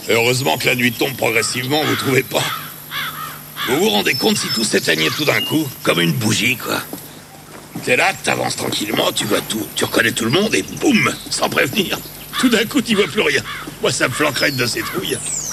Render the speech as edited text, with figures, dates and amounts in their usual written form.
Heureusement que la nuit tombe progressivement, vous trouvez pas? Vous vous rendez compte si tout s'éteignait tout d'un coup? Comme une bougie, quoi. T'es là, t'avances tranquillement, tu vois tout, tu reconnais tout le monde et boum, sans prévenir. Tout d'un coup, t'y vois plus rien. Moi, ça me flanquerait de ces trouilles.